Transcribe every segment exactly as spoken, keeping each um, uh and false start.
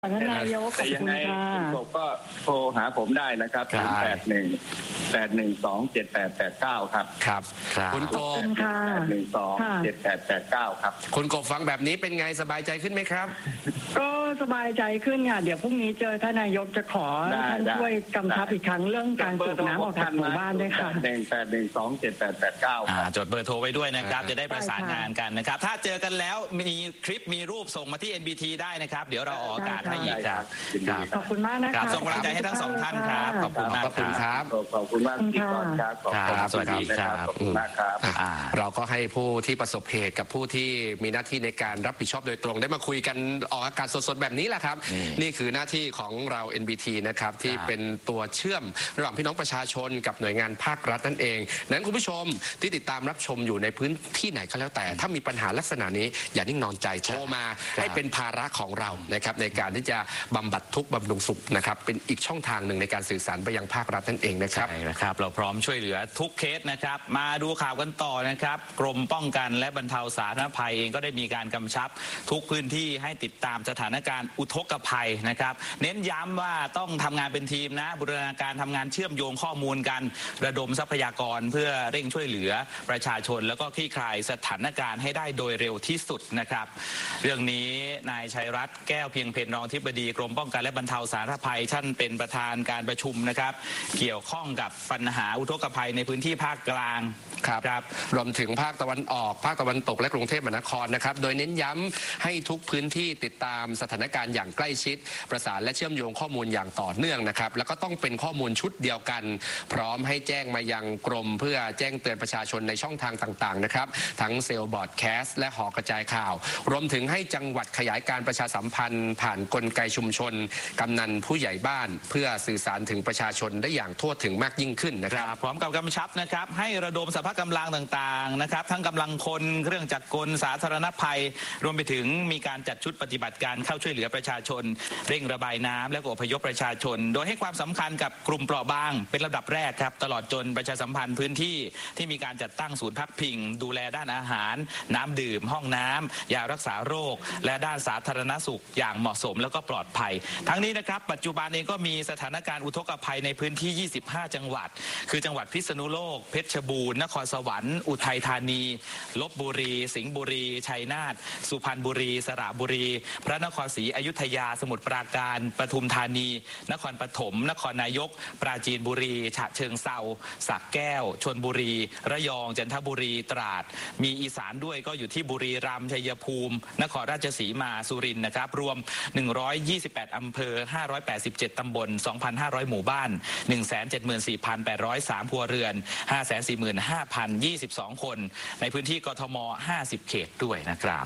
ท่านนายกขอบคุณค่ะคุณกบก็โทรหาผมได้นะครับศูนย์แปดหนึ่งแปดหนึ่งสองเจ็ดแปดแปดเก้าครับครับคุณกบแปดหนึ่งสองเจ็ดแปดแปดเก้าครับคุณกบฟังแบบนี้เป็นไงสบายใจขึ้นไหมครับก็สบายใจขึ้นค่ะเดี๋ยวพรุ่งนี้เจอท่านนายกจะขอท่านช่วยกำชับอีกครั้งเรื่องการสูบน้ำออกจากหมู่บ้านด้วยค่ะหนึ่งแปดหนึ่งสองเจ็ดแปดแปดเก้าจดเบอร์โทรไว้ด้วยนะครับจะได้ประสานงานกันนะครับถ้าเจอกันแล้วมีคลิปมีรูปส่งมาที่ เอ็น บี ที ได้นะครับเดี๋ยวเราออกอากาศให้อีกครับขอบคุณมากนะคะส่งกำลังใจให้ทั้งสองท่านครับขอบคุณมากครับขอบคุณมากที่ก่อนครับขอบคุณสวัสดีครับขอบคุณมากครับเราก็ให้ผู้ที่ประสบเหตุกับผู้ที่มีหน้าที่ในการรับผิดชอบโดยตรงได้มาคุยกันออกอากาศสดๆแบบนี้แหละครับนี่คือหน้าที่ของเรา เอ็น บี ที นะครับที่เป็นตัวเชื่อมระหว่างพี่น้องประชาชนกับหน่วยงานภาครัฐนั่นเองนั้นคุณผู้ชมที่ติดตามรับชมอยู่ในพื้นที่ไหนก็แล้วแต่ถ้ามีปัญหาลักษณะนี้อย่านิ่งนอนใจโทรมาให้เป็นภาระของเรานะครับในการที่จะบำบัดทุกข์บำรุงสุขนะครับเป็นอีกช่องทางหนึ่งในการสื่อสารไปยังภาครัฐนั่นเองนะครับใช่นะครับเราพร้อมช่วยเหลือทุกเคสนะครับมาดูข่าวกันต่อนะครับกรมป้องกันและบรรเทาสาธารณภัยเองก็ได้มีการกำชับทุกพื้นที่ให้ติดตามสถานการณ์อุทกภัยนะครับเน้นย้ำว่าต้องทำงานเป็นทีมนะบูรณาการทำงานเชื่อมโยงข้อมูลกันระดมทรัพยากรเพื่อเร่งช่วยเหลือประชาชนแล้วก็คลี่คลายสถานการณ์ให้ได้โดยเร็วที่สุดนะครับเรื่องนี้นายชัยรัตน์แก้วเพียงเพ็ญรองอธิบดีกรมป้องกันและบรรเทาสาธารณภัยท่านเป็นประธานการประชุมนะครับเกี่ยวข้องกับปัญหาอุทกภัยในพื้นที่ภาคกลางครับรบรวมถึงภาคตะวันออกภาคตะวันตกและกรุงเทพมหานครนะครับโดยเน้นย้ำให้ทุกพื้นที่ติดตามสถานการณ์อย่างใกล้ชิดประสานและเชื่อมโยงข้อมูลอย่างต่อเนื่องนะครับแล้วก็ต้องเป็นข้อมูลชุดเดียวกันพร้อมให้แจ้งมายังกรมเพื่อแจ้งเตือนประชาชนในช่องทางต่างๆนะครับทั้งเซลล์บอร์ดแคสต์และหอกระจายข่าวรวมถึงให้จังหวัดขยายการประชาสัมพันธ์ผ่านกลไกชุมชนกำนันผู้ใหญ่บ้านเพื่อสื่อสารถึงประชาชนได้อย่างทั่วถึงมากยิ่งขึ้นนะครับพร้อมกับกำชับนะครับให้ระดมสภาพกำลังต่างๆนะครับทั้งกำลังคนเครื่องจักรกลสาธารณภัยรวมไปถึงมีการจัดชุดปฏิบัติการเข้าช่วยเหลือประชาชนเร่งระบายน้ำและอพยพประชาชนโดยให้ความสำคัญกับกลุ่มเปราะบางเป็นลำดับแรกครับตลอดจนประชาสัมพันธ์พื้นที่ที่มีการจัดตั้งศูนย์พักพิงดูแลด้านอาหารน้ำดื่มห้องน้ำยารักษาโรคและด้านสาธารณสุขอย่างเหมาะสมแล้วก็ปลอดภัยทั้งนี้นะครับปัจจุบันเองก็มีสถานการณ์อุทกภัยในพื้นที่ยี่สิบห้าจังหวัดคือจังหวัดพิษณุโลกเพชรบูรณ์นครสวรรค์อุทัยธานีลพบุรีสิงห์บุรีชัยนาทสุพรรณบุรีสระบุรีพระนครศรีอยุธยาสมุทรปราการปทุมธานีนครปฐมนครนายกปราจีนบุรีฉะเชิงเทราสระแก้วชลบุรีระยองจันทบุรีตราดมีอีสานด้วยก็อยู่ที่บุรีรัมย์ชัยภูมินครราชสีมาสุรินทร์นะครับรวมหนึ่งร้อยยี่สิบแปดอำเภอห้าร้อยแปดสิบเจ็ดตำบล สองพันห้าร้อย หมู่บ้าน หนึ่งแสนเจ็ดหมื่นสี่พันแปดร้อยสาม ครัวเรือน ห้าแสนสี่หมื่นห้าพันยี่สิบสอง คนในพื้นที่กทมห้าสิบเขตด้วยนะครับ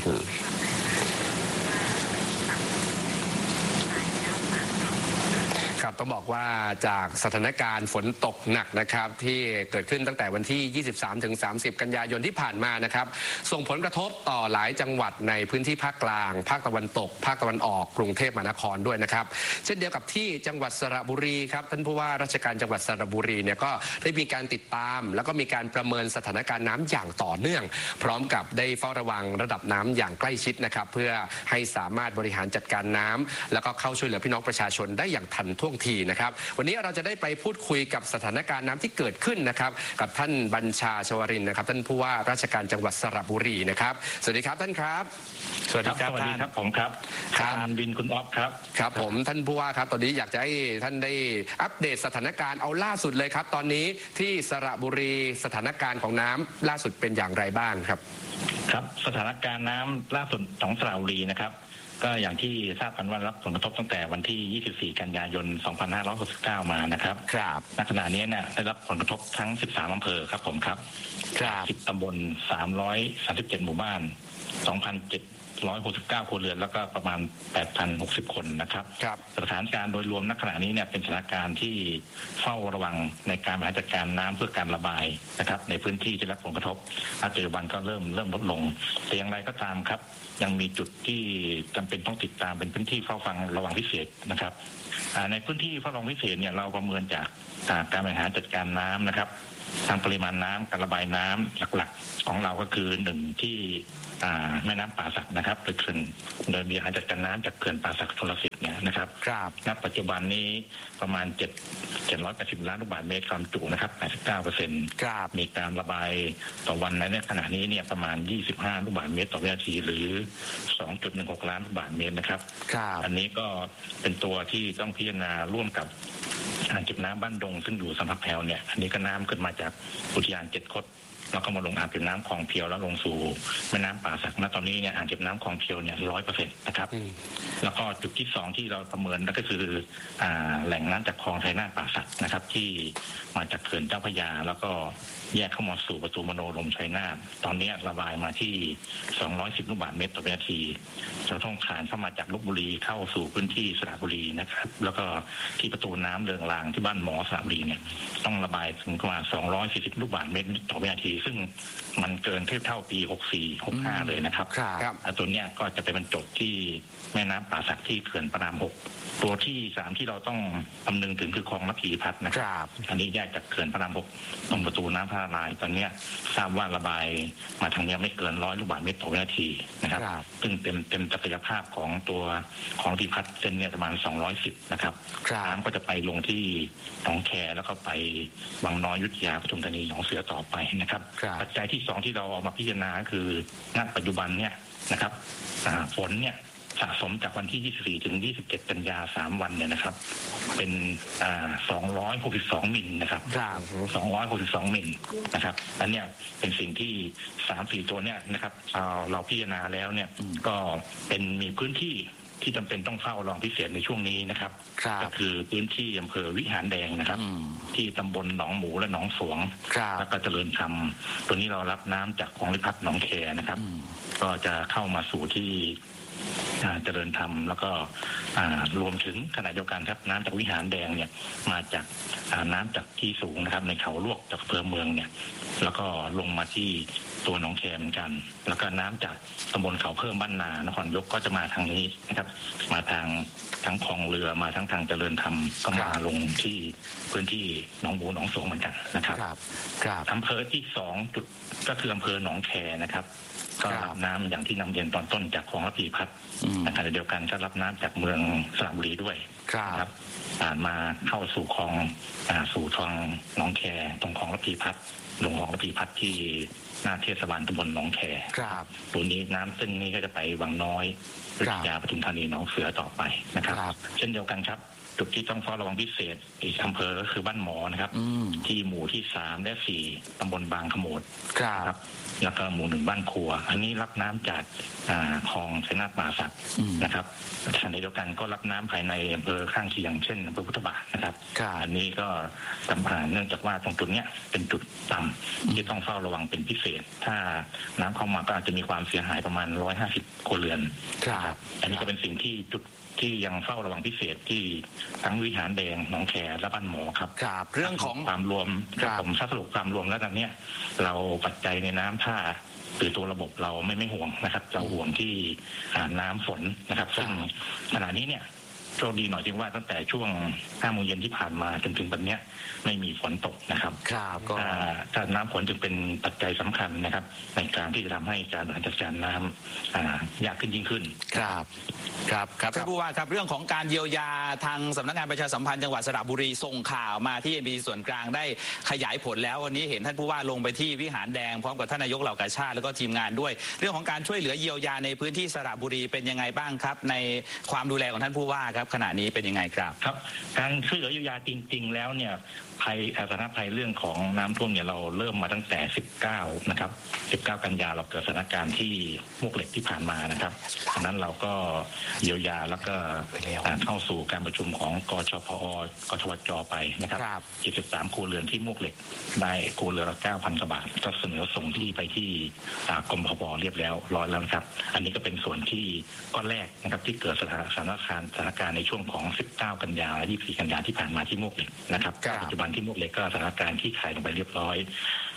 ครับต้องบอกว่าจากสถานการณ์ฝนตกหนักนะครับที่เกิดขึ้นตั้งแต่วันที่ ยี่สิบสามถึงสามสิบ กันยายนที่ผ่านมานะครับส่งผลกระทบต่อหลายจังหวัดในพื้นที่ภาคกลางภาคตะวันตกภาคตะวันออกกรุงเทพมหานครด้วยนะครับเช่นเดียวกับที่จังหวัดสระบุรีครับท่านผู้ว่าราชการจังหวัดสระบุรีเนี่ยก็ได้มีการติดตามแล้วก็มีการประเมินสถานการณ์น้ำอย่างต่อเนื่องพร้อมกับได้เฝ้าระวังระดับน้ำอย่างใกล้ชิดนะครับเพื่อให้สามารถบริหารจัดการน้ำแล้วก็เข้าช่วยเหลือพี่น้องประชาชนได้อย่างทันท่วงทีนะครับวันนี้เราจะได้ไปพูดคุยกับสถานการณ์น้ำที่เกิดขึ้นนะครับกับท่านบัญชาชวรินทร์นะครับท่านผู้ว่าราชการจังหวัดสระบุรีนะครับสวัสดีครับท่านครับสวัสดีครับสวัสดีครับผมครับการบินคุณอ๊อฟครับครับผมท่านผู้ว่าครับตอนนี้อยากจะให้ท่านได้อัปเดตสถานการณ์เอาล่าสุดเลยครับตอนนี้ที่สระบุรีสถานการณ์ของน้ำล่าสุดเป็นอย่างไรบ้างครับครับสถานการณ์น้ำล่าสุดของสระบุรีนะครับก็อย่างที่ทราบกันว่ารับผลกระทบตั้งแต่วันที่ ยี่สิบสี่ กันยายน สองพันห้าร้อยหกสิบเก้า มานะครับครับณขณะนี้เนี่ยได้รับผลกระทบทั้งสิบสามอำเภอครับผมครับครับสิบตำบลสามร้อยสามสิบเจ็ดหมู่บ้าน สองพันเจ็ดร้อยหกสิบเก้า ครัวเรือนแล้วก็ประมาณ แปดพันหกสิบ คนนะครับครับสถานการณ์โดยรวมณขณะนี้เนี่ยเป็นสถานการณ์ที่เฝ้าระวังในการบริหารจัดการน้ำเพื่อการระบายนะครับในพื้นที่ที่รับผลกระทบปัจจุบันก็เริ่มเริ่มลดลงแต่อย่างไรก็ตามครับยังมีจุดที่จำเป็นต้องติดตามเป็นพื้นที่เฝ้าฟังระวังพิเศษนะครับในพื้นที่เฝ้าระวังพิเศษเนี่ยเราประเมินจากการบริหารจัดการน้ำนะครับทางปริมาณน้ำการระบายน้ำหลักๆของเราก็คือหนึ่งที่แม่น้ำป่าสักนะครับโดยเขื่อนโดยมีการจัดการน้ำจากเขื่อนป่าสักชลสิทธิ์เนี่ยนะครับครับณปัจจุบันนี้ประมาณเจ็ดเจ็ดร้อยแปดสิบล้านลูกบาศก์เมตรความจุนะครับแปดสิบเก้าเปอร์เซ็นต์มีการระบายต่อวันในขณะนี้เนี่ยประมาณยี่สิบห้าลูกบาศก์เมตรต่อวินาทีหรือ สองจุดหนึ่งหก ล้านลูกบาศก์เมตรนะครับอันนี้ก็เป็นตัวที่ต้องพิจารณาร่วมกับอ่างเก็บน้ำบ้านดงซึ่งอยู่สัมผัสแพรวเนี่ยอันนี้ก็น้ำขึ้นมาจากอุทยานเจ็ดคดแล้วก็มาลงอ่างเก็บน้ำคลองเพียวแล้วลงสู่แม่น้ำป่าสักณตอนนี้เนี่ยอ่างเก็บน้ำคลองเพียวเนี่ยร้อยเปอร์เซ็นต์นะครับแล้วก็จุดที่สองที่เราประเมินก็คืออ่าแหล่งน้ำจากคลองไทยนาป่าสักนะครับที่มาจากเขื่อนเจ้าพระยาแล้วก็แยกเข้ามาสู่ประตูมโนรมชัยนาทตอนนี้ระบายมาที่สองร้อยสิบลูกบาศก์เมตรต่อวินาทีจะต้องขานเข้ามาจากลพบุรีเข้าสู่พื้นที่สระบุรีนะครับแล้วก็ที่ประตูน้ำเรืองรางที่บ้านหมอสระบุรีเนี่ยต้องระบายถึงประมาณสองร้อยสี่สิบลูกบาศก์เมตรต่อวินาทีซึ่งมันเกินเทียบเท่าปีหกสี่ หกห้าเลยนะครับครับตัวเนี้ยก็จะไปบรรจบที่แม่น้ำป่าสักที่เขื่อนพระรามหกตัวที่สามที่เราต้องคำนึงถึงคือคลองระพีพัฒน์นะครับอันนี้แยกจากเขื่อนพระรามหกตรงประตูน้ำพระนารายณ์ตอนนี้ทราบว่าระบายมาทางนี้ไม่เกินร้อยลูกบาศก์เมตรต่อวินาทีนะครับซึ่งเต็มเต็มศักยภาพของตัวของระพีพัฒน์เส้นเนี่ยประมาณสองร้อยสิบนะครับน้ำก็จะไปลงที่หนองแคแล้วก็ไปบางน้อยอยุธยาปทุมธานีหนองเสือต่อไปนะครับปัจจัยที่สองที่เราเอามาพิจารณาคือณปัจจุบันเนี่ยนะครับฝนเนี่ยสะสมจากวันที่ยี่สิบสี่ถึงยี่สิบเจ็ดกันยาสามวันเนี่ยนะครับเป็นอ่าสองร้อยหกสิบสองมิลนะครับสองร้อยหกสิบสองมิลนะครับอันเนี้ยเป็นสิ่งที่สามสี่ตัวเนี้ยนะครับเราพิจารณาแล้วเนี่ยก็เป็นมีพื้นที่ที่จำเป็นต้องเฝ้าระวังพิเศษในช่วงนี้นะครับก็คือพื้นที่อำเภอวิหารแดงนะครับที่ตำบลหนองหมูและหนองสวงแล้วก็เจริญธรรมตัวนี้เรารับน้ำจากคลองพิพัฒน์หนองแคนะครับก็จะเข้ามาสู่ที่เจริญธรรมแล้วก็รวมถึงขณะเดียวกันครับน้ำจากวิหารแดงเนี่ยมาจากน้ำจากที่สูงนะครับในเขาลวกจากอำเภอเมืองเนี่ยแล้วก็ลงมาที่ตัวหนองแคเหมือนกันแล้วก็น้ำจากตำบลเขาเพิ่มบ้านนานครยกก็จะมาทางนี้นะครับมาทางทั้งคลองเรือมาทั้งทางเจริญธรรมก็มาลงที่พื้นที่หนองบูหนองสวงเหมือนกันนะครับอำเภอที่สองจุดก็คืออำเภอหนองแคนะครับก็รับน้ำอย่างที่นำเรียนตอนต้นจากคลองระพีพัฒน์ในขณะเดียวกันก็รับน้ำจากเมืองสระบุรีด้วยครับผ่านมาเข้าสู่คลองสู่ทางหนองแคตรงคลองระพีพัฒน์ลงคลองระพีพัฒน์ที่หน้าเทศบาลตำบลหนองแคตัวนี้น้ำซึ่งนี้ก็จะไปวังน้อยวิทยาปทุมธานีหนองเสือต่อไปนะครับเช่นเดียวกันครับจุดที่ต้องเฝ้าระวังพิเศษอีกอำเภอก็คือบ้านหมอนะครับที่หมู่ที่สามและสี่ตำบลบางขโมดครับแล้วก็หมู่หนึ่งบ้านครัวอันนี้รับน้ำจากคลองชัยนาทป่าสักนะครับขณะเดียวกันก็รับน้ำภายในอำเภอข้างเคียงเช่นอำเภอพุทธบาทนะครับอันนี้ก็จำเป็นเนื่องจากว่าตรงจุดนี้เป็นจุดต่ำที่ต้องเฝ้าระวังเป็นพิเศษถ้าน้ำเข้ามาก็อาจจะมีความเสียหายประมาณร้อยห้าสิบครัวเรือนครับอันนี้ก็เป็นสิ่งที่จุดที่ยังเฝ้าระวังพิเศษที่ทั้งวิหารแดงหนองแคและบ้านหมอครับครับเรื่องของความรวมผมสรุปความรวมแล้วตอนนี้เราปัจจัยในน้ำท่าหรือตัวระบบเราไม่ไม่ห่วงนะครับเราห่วงที่น้ำฝนนะครับซึ่งขณะนี้เนี่ยโชคดีหน่อยจึงว่าตั้งแต่ช่วงห้าโมงเย็นที่ผ่านมาจนถึงวันนี้ไม่มีฝนตกนะครับครับก็ถ้าน้ำฝนจึงเป็นปัจจัยสำคัญนะครับในการที่จะทำให้การบริหารจัดการน้ำยากขึ้นยิ่งขึ้นครับครับครับท่านผู้ว่าครับเรื่องของการเยียวยาทางสำนักงานประชาสัมพันธ์จังหวัดสระบุรีส่งข่าวมาที่ เอ็ม บี ส่วนกลางได้ขยายผลแล้ววันนี้เห็นท่านผู้ว่าลงไปที่วิหารแดงพร้อมกับท่านนายกเหล่ากาชาติแล้วก็ทีมงานด้วยเรื่องของการช่วยเหลือเยียวยาในพื้นที่สระบุรีเป็นยังไงบ้างครับในความดูแลของท่านผู้ว่าครับขณะนี้เป็นยังไงครับครับการช่วยเหลือเยียวยาจริงๆแล้วเนี่ยภัยสาธารณภัยเรื่องของน้ำท่วมเนี่ยเราเริ่มมาตั้งแต่สิบเก้านะครับสิบเก้ากันยาเราเกิดสถานการณ์ที่มวกเหล็กที่ผ่านมานะครับดังนั้นเราก็เยียวยาแล้วก็เข้าสู่การประชุมของกชพอกชวจไปนะครับเจ็ดสิบสามครัวเรือนที่มวกเหล็กได้ครัวเรือนละ เก้าพัน กว่าบาทก็เสนอส่งที่ไปที่กรมพปเรียบแล้วร้อยแล้วครับอันนี้ก็เป็นส่วนที่ก้อนแรกนะครับที่เกิดสถานการณ์สถานการณ์ในช่วงของสิบเก้ากันยาและยี่สิบสี่กันยาที่ผ่านมาที่มวกเหล็กนะครับปัจจุบันที่มวกเหล็กก็สถานการณ์ที่ขายลงไปเรียบร้อย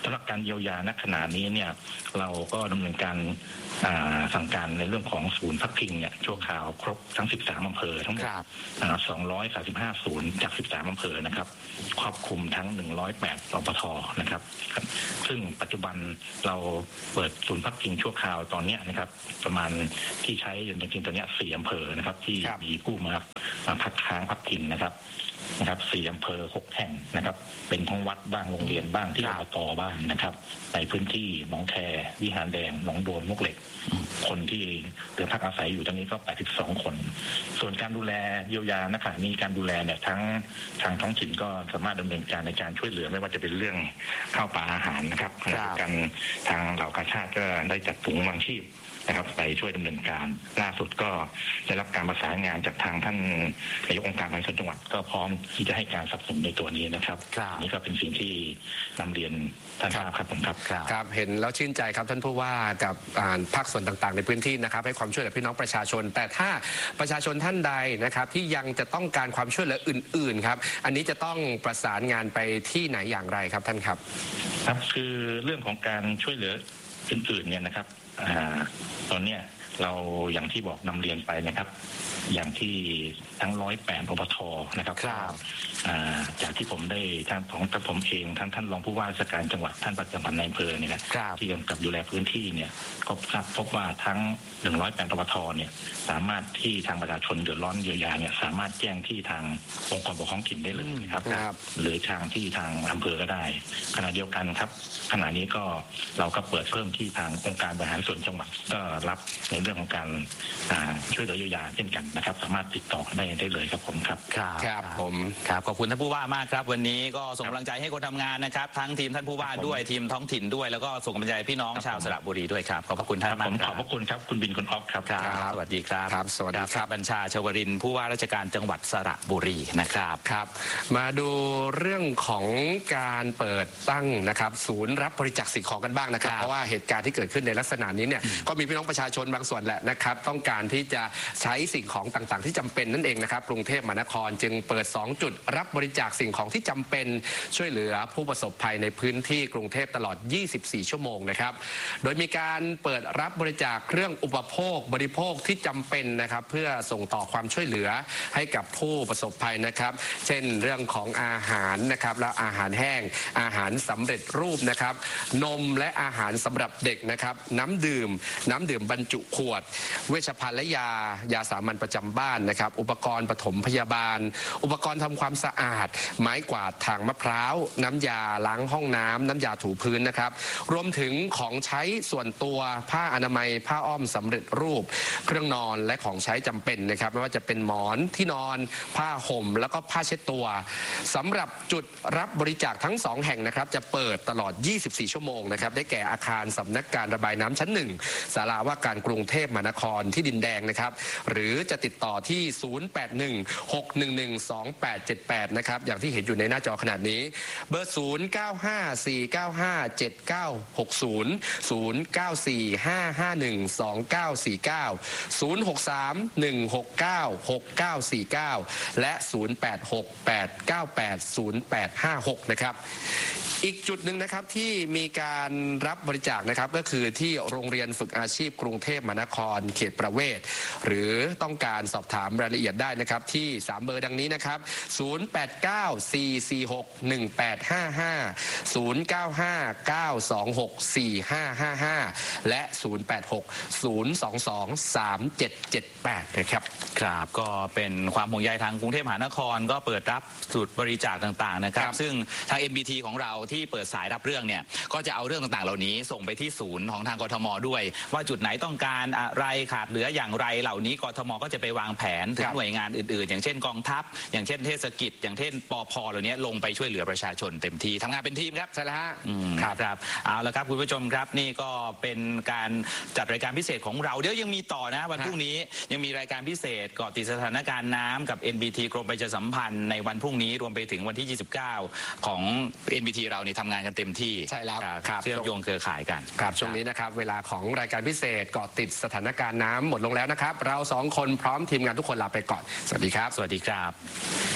สำหรับการเยียวยาณขณะนี้เนี่ยเราก็ดำเนินการสั่งการในเรื่องของศูนย์พักพิงเนี่ยชั่วคราวครบทั้งสิบสามอำเภอทั้งหมดสองร้อยสามสิบห้าศูนย์จากสิบสามอำเภอนะครับครอบคลุมทั้งหนึ่งร้อยแปดรปภนะครับซึ่งปัจจุบันเราเปิดศูนย์พักพิงชั่วคราวตอนนี้นะครับประมาณที่ใช้จริงๆตอนนี้สี่อำเภอนะครับที่มีผู้มาพักค้างพักกินนะครับนะครับสี่อำเภอหกแห่งนะครับเป็นทั้งวัดบ้างโรงเรียนบ้างที่อบตบ้างนะครับในพื้นที่หนองแควิหารแดงหนองโดนมุกเหล็กคนที่เดินพักอาศัยอยู่ตรงนี้ก็แปดสิบสองคนส่วนการดูแลเยียวยานะคะมีการดูแลเนี่ยทั้งทางท้องถิ่นก็สามารถดำเนินการในการช่วยเหลือไม่ว่าจะเป็นเรื่องข้าวปลาอาหารนะครับการทางเหล่ากาชาติก็ได้จัดถุงวางชีพนะครับไปช่วยดำเนินการล่าสุดก็ได้รับการประสานงานจากทางท่านนายกองค์การบริหารส่วนจังหวัดก็พร้อมที่จะให้การสนับสนุนในตัวนี้นะครับนี่ก็เป็นสิ่งที่นำเรียนท่านทราบครับผมครับครับเห็นแล้วชื่นใจครับท่านผู้ว่ากับภาคส่วนต่างๆในพื้นที่นะครับให้ความช่วยเหลือพี่น้องประชาชนแต่ถ้าประชาชนท่านใดนะครับที่ยังจะต้องการความช่วยเหลืออื่นๆครับอันนี้จะต้องประสานงานไปที่ไหนอย่างไรครับท่านครับครับคือเรื่องของการช่วยเหลืออื่นๆเนี่ยนะครับตอนนี้เราอย่างที่บอกนำเรียนไปนะครับอย่างที่ทั้งร้อยแปดปปทนะครับจากที่ผมได้ท่านของท่านผมเองท่านท่านรองผู้ว่าราชการจังหวัดท่านประจำในอำเภอเนี่ยนะที่กำกับดูแลพื้นที่เนี่ยก็พบว่าทั้งหนึ่งร้อยแปดปปทเนี่ยสามารถที่ทางประชาชนเดือดร้อนเยียวยาเนี่ยสามารถแจ้งที่ทางองค์กรปกครองถิ่นได้เลยครับหรือทางที่ทางอำเภอก็ได้ขณะเดียวกันครับขณะนี้ก็เราก็เปิดเพิ่มที่ทางองค์การบริหารส่วนจังหวัดก็รับในเรื่องของการช่วยเหลือเยียวยาเช่นกันนะครับสามารถติดต่อได้ได้เลยครับผมครับครับผมครับขอบคุณท่านผู้ว่ามากครับวันนี้ก็ส่งกำลังใจให้คนทำงานนะครับทั้งทีมท่านผู้ว่าด้วยทีมท้องถิ่นด้วยแล้วก็ส่งกำลังใจพี่น้องชาวสระบุรีด้วยครับขอบคุณท่านมากขอบพระคุณครับคุณบินคุณอ๊อฟครับสวัสดีครับครับสวัสดีครับบัญชาชวรินทร์ผู้ว่าราชการจังหวัดสระบุรีนะครับครับมาดูเรื่องของการเปิดตั้งนะครับศูนย์รับบริจาคสิ่งของกันบ้างนะครับเพราะว่าเหตุการณ์ที่เกิดขึ้นในลักษณะนี้เนี่ยก็มีพี่น้องประชาชนบางส่วนแหละนะครับต้องการที่จะใช้สิ่งของต่างๆที่จำเป็นนั่นเองนะครับกรุงเทพมหานครจึงเปิดสองจุดรับบริจาคสิ่งของที่จำเป็นช่วยเหลือผู้ประสบภัยในพื้นที่กรุงเทพตลอดยี่สิบสี่ชั่วโมงนะครับโดยมีการเปิดรับบริจาคเครื่องอุปโภคบริโภคที่จำเป็นนะครับเพื่อส่งต่อความช่วยเหลือให้กับผู้ประสบภัยนะครับเช่นเรื่องของอาหารนะครับและอาหารแห้งอาหารสำเร็จรูปนะครับนมและอาหารสำหรับเด็กนะครับน้ำดื่มน้ำดื่มบรรจุขวดเวชภัณฑ์และยายาสามัญประจำบ้านนะครับอุปกรณ์ปฐมพยาบาลอุปกรณ์ทำความสะอาดไม้กวาดทางมะพร้าวน้ำยาล้างห้องน้ำน้ำยาถูพื้นนะครับรวมถึงของใช้ส่วนตัวผ้าอนามัยผ้าอ้อมสำเร็จรูปเครื่องนอนและของใช้จำเป็นนะครับไม่ว่าจะเป็นหมอนที่นอนผ้าห่มแล้วก็ผ้าเช็ดตัวสำหรับจุดรับบริจาคทั้งสองแห่งนะครับจะเปิดตลอดยี่สิบสี่ชั่วโมงนะครับได้แก่อาคารสำนักการระบายน้ำชั้นหนึ่งศาลาว่าการกรุงเทพมหานครที่ดินแดงนะครับหรือจะติดต่อที่ศูนย์ แปด หนึ่ง หก หนึ่ง หนึ่ง สอง แปด เจ็ด แปดนะครับอย่างที่เห็นอยู่ในหน้าจอขนาดนี้เบอร์ศูนย์ เก้า ห้า สี่ เก้า ห้า เจ็ด เก้า หก ศูนย์ ศูนย์ เก้า สี่ ห้า ห้า หนึ่ง สอง เก้า สี่ เก้า ศูนย์ หก สาม หนึ่ง หก เก้า หก เก้า สี่ เก้าและศูนย์ แปด หก แปด เก้า แปด ศูนย์ แปด ห้า หกนะครับอีกจุดหนึ่งนะครับที่มีการรับบริจาคนะครับก็คือที่โรงเรียนฝึกอาชีพกรุงเทพมหานครเขตประเวศหรือต้องการสอบถามรายละเอียดได้นะครับที่สามเบอร์ดังนี้นะครับศูนย์ แปด เก้า สี่ สี่ หก หนึ่ง แปด ห้า ห้า ศูนย์ เก้า ห้า เก้า สอง หก สี่ ห้า ห้า ห้าและศูนย์ แปด หก ศูนย์ สอง สอง สาม เจ็ด เจ็ด แปดนะครับครับก็เป็นความห่วงใยทางกรุงเทพมหานครก็เปิดรับจุดบริจาคต่างๆนะครับซึ่งทาง เอ็น บี ที ของเราที่เปิดสายรับเรื่องเนี่ยก็จะเอาเรื่องต่างๆเหล่านี้ส่งไปที่ศูนย์ของทางกทมด้วยว่าจุดไหนต้องการอะไรขาดเหลืออย่างไรเหล่านี้กทมก็จะไปวางแผนถึงหน่วยงานอื่นๆอย่างเช่นกองทัพอย่างเช่นเทศกิจอย่างเช่นปภเหล่านี้ลงไปช่วยเหลือประชาชนเต็มที่ทำงานเป็นทีมครับใช่แล้วฮะครับครับเอาละครับคุณผู้ชมครับนี่ก็เป็นการจัดรายการพิเศษของเราเดี๋ยวยังมีต่อนะวันพรุ่งนี้ยังมีรายการพิเศษเกาะติดสถานการณ์น้ำกับ เอ็น บี ที กรมประชาสัมพันธ์ในวันพรุ่งนี้รวมไปถึงวันที่ยี่สิบเก้าของ เอ็น บี ที เรานี่ทำงานกันเต็มที่ใช่แล้วครับเชื่อมโยงเครือข่ายกันครับช่วงนี้นะครับเวลาของรายการพิเศษเกาะติดสถานการณ์น้ำหมดลงแล้วนะครับเราสองคนพร้อมทีมงานทุกคนลาไปก่อนสวัสดีครับสวัสดีครับ